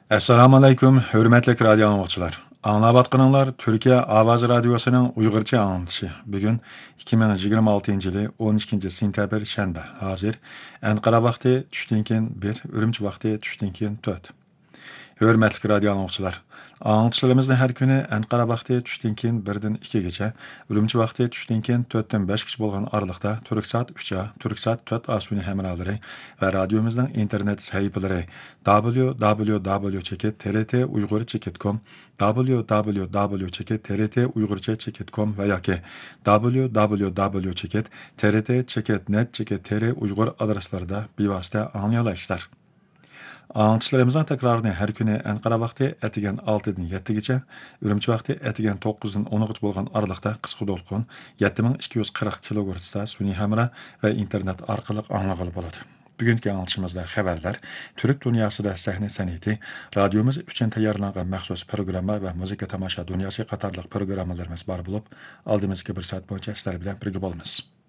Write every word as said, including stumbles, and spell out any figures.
Assalamu alaykum, hörmətli radio dinləyicilər. Anlavatqanlar Türkiye Avaz Radiosu'nun Uygurca anlatışı. Bugün ikki ming yigirma oltinchi yılı o'n ikkinchi sentyabr shanba. Hozir Anqara vaqti tushdan keyin bir, Urumchi vaqti tushdan keyin to'rt. Hörmətli radio dinləyicilər. Anlatışlarımızda hər günü Anqara vaqti tushdan keyin birdan ikkigacha, Urumchi vaqti tushdan keyin to'rtdan beshgacha bo'lgan aralıqda Turksat uch A, Turksat to'rt A suni hamrohlari va radiomizning internet sahifalari w w w cheket t r t uyg'ur cheket com, w w w cheket t r t uyg'urcha cheket com va yoki w w w cheket t r t cheket net cheket t r uyg'ur adreslarida bevosita anglay olasizlar. Anlatışlarımızın tekrarını her günü Ankara vakti etigen altıdan yettigacha, Urumchi vakti etigen to'qqizdan o'ngacha bo'lgan aralıqda qisqa to'lqin yetti ming ikki yuz qirq kilohertzda sun'iy hamra ve internet orqali anglag'ili bo'ladi. Bugungi anlatışımızda xabarlar, Türk dünyasida sahne san'ati, radiomiz uchun tayyorlangan maxsus programma va muzika tomosha dunyosi qatorliq programmalarimiz bor bo'lib, oldimizga bir soat bo'yicha sizlar bilan birga bo'lamiz.